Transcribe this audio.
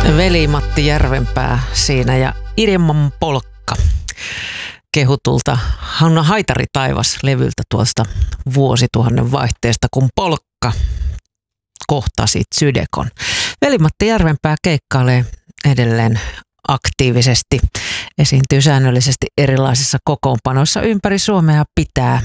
Veli-Matti Järvenpää siinä ja Ilman polkka kehutulta Hanna Haitari taivas -levyltä tuosta vuosituhannen vaihteesta, kun polkka kohtasi Tsydekon. Veli-Matti Järvenpää keikkailee edelleen aktiivisesti, esiintyy säännöllisesti erilaisissa kokoonpanoissa ympäri Suomea, pitää